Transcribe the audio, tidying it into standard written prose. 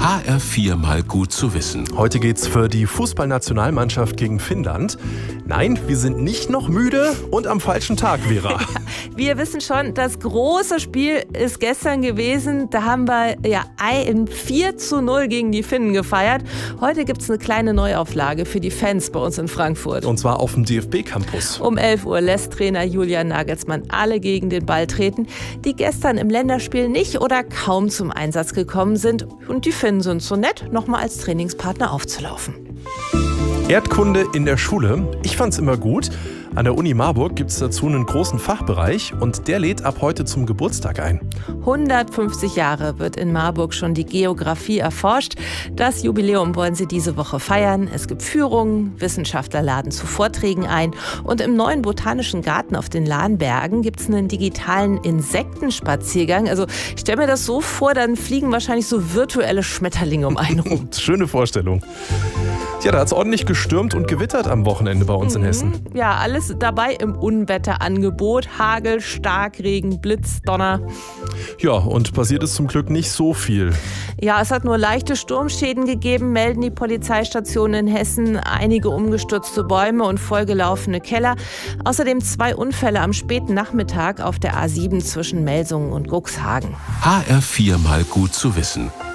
HR4 mal gut zu wissen. Heute geht's für die Fußballnationalmannschaft gegen Finnland. Nein, wir sind nicht noch müde und am falschen Tag, Vera. Wir wissen schon, das große Spiel ist gestern gewesen. Da haben wir ein 4:0 gegen die Finnen gefeiert. Heute gibt's eine kleine Neuauflage für die Fans bei uns in Frankfurt. Und zwar auf dem DFB-Campus. Um 11 Uhr lässt Trainer Julian Nagelsmann alle gegen den Ball treten, die gestern im Länderspiel nicht oder kaum zum Einsatz gekommen sind. Und die Finnen sind so nett, nochmal als Trainingspartner aufzulaufen. Erdkunde in der Schule. Ich fand's immer gut. An der Uni Marburg gibt's dazu einen großen Fachbereich und der lädt ab heute zum Geburtstag ein. 150 Jahre wird in Marburg schon die Geografie erforscht. Das Jubiläum wollen sie diese Woche feiern. Es gibt Führungen, Wissenschaftler laden zu Vorträgen ein und im neuen Botanischen Garten auf den Lahnbergen gibt's einen digitalen Insektenspaziergang. Also ich stelle mir das so vor, dann fliegen wahrscheinlich so virtuelle Schmetterlinge um einen rum. Schöne Vorstellung. Ja, da hat es ordentlich gestürmt und gewittert am Wochenende bei uns in Hessen. Ja, alles dabei im Unwetterangebot. Hagel, Starkregen, Blitz, Donner. Ja, und passiert ist zum Glück nicht so viel. Ja, es hat nur leichte Sturmschäden gegeben, melden die Polizeistationen in Hessen. Einige umgestürzte Bäume und vollgelaufene Keller. Außerdem 2 Unfälle am späten Nachmittag auf der A7 zwischen Melsungen und Cuxhagen. HR4 mal gut zu wissen.